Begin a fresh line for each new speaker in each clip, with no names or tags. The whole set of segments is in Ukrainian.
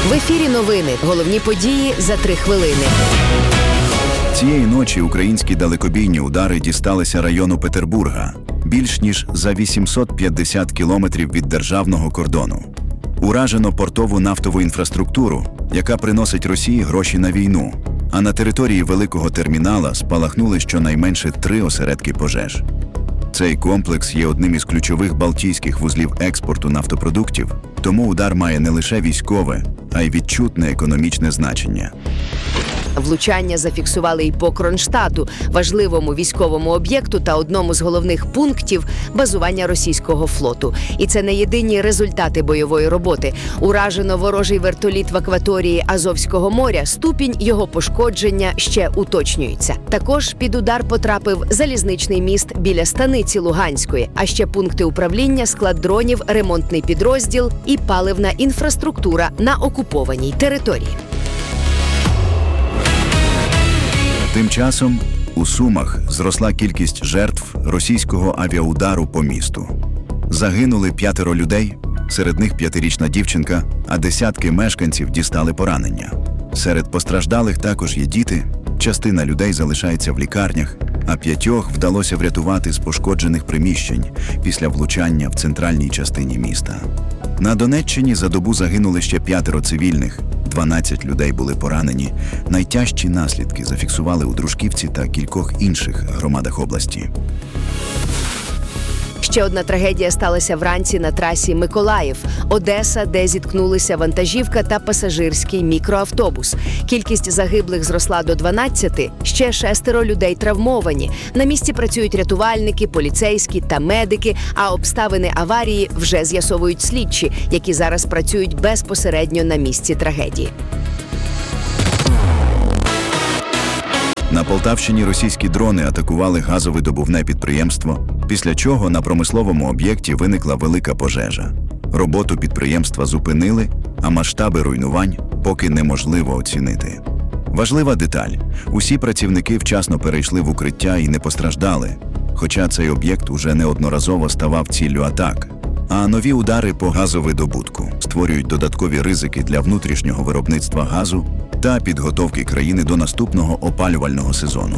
В ефірі новини. Головні події за 3 хвилини.
Цієї ночі українські далекобійні удари дісталися району Петербурга, більш ніж за 850 кілометрів від державного кордону. Уражено портову нафтову інфраструктуру, яка приносить Росії гроші на війну, а на території великого термінала спалахнули щонайменше 3 осередки пожеж. Цей комплекс є одним із ключових балтійських вузлів експорту нафтопродуктів, тому удар має не лише військове, а й відчутне економічне значення.
Влучання зафіксували і по Кронштадту, важливому військовому об'єкту та одному з головних пунктів базування російського флоту. І це не єдині результати бойової роботи. Уражено ворожий вертоліт в акваторії Азовського моря, ступінь його пошкодження ще уточнюється. Також під удар потрапив залізничний міст біля станиці Луганської, а ще пункти управління, склад дронів, ремонтний підрозділ і паливна інфраструктура на окупованій території.
Тим часом у Сумах зросла кількість жертв російського авіаудару по місту. Загинули 5 людей, серед них 5-річна дівчинка, а десятки мешканців дістали поранення. Серед постраждалих також є діти, частина людей залишається в лікарнях, а 5 вдалося врятувати з пошкоджених приміщень після влучання в центральній частині міста. На Донеччині за добу загинули ще 5 цивільних, 12 людей були поранені. Найтяжчі наслідки зафіксували у Дружківці та кількох інших громадах області.
Ще одна трагедія сталася вранці на трасі Миколаїв-Одеса, де зіткнулися вантажівка та пасажирський мікроавтобус. Кількість загиблих зросла до 12, ще 6 людей травмовані. На місці працюють рятувальники, поліцейські та медики, а обставини аварії вже з'ясовують слідчі, які зараз працюють безпосередньо на місці трагедії.
На Полтавщині російські дрони атакували газовидобувне підприємство, після чого на промисловому об'єкті виникла велика пожежа. Роботу підприємства зупинили, а масштаби руйнувань поки неможливо оцінити. Важлива деталь – усі працівники вчасно перейшли в укриття і не постраждали, хоча цей об'єкт уже неодноразово ставав ціллю атак. А нові удари по газовидобутку створюють додаткові ризики для внутрішнього виробництва газу та підготовки країни до наступного опалювального сезону.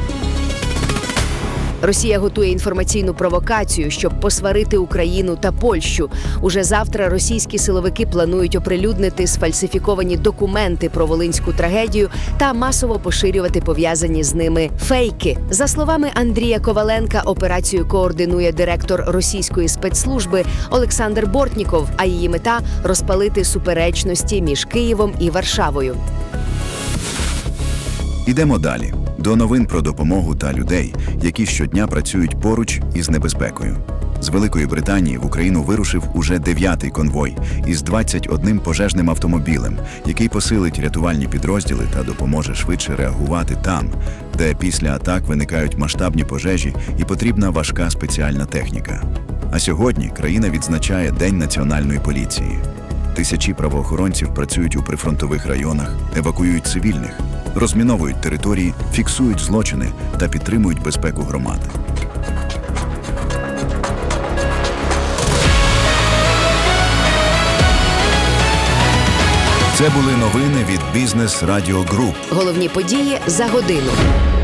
Росія готує інформаційну провокацію, щоб посварити Україну та Польщу. Уже завтра російські силовики планують оприлюднити сфальсифіковані документи про волинську трагедію та масово поширювати пов'язані з ними фейки. За словами Андрія Коваленка, операцію координує директор російської спецслужби Олександр Бортніков, а її мета – розпалити суперечності між Києвом і Варшавою.
Ідемо далі. До новин про допомогу та людей, які щодня працюють поруч із небезпекою. З Великої Британії в Україну вирушив уже 9-й конвой із 21 пожежним автомобілем, який посилить рятувальні підрозділи та допоможе швидше реагувати там, де після атак виникають масштабні пожежі і потрібна важка спеціальна техніка. А сьогодні країна відзначає День національної поліції. Тисячі правоохоронців працюють у прифронтових районах, евакуюють цивільних, розміновують території, фіксують злочини та підтримують безпеку громад. Це були новини від Бізнес Радіо Груп.
Головні події за годину.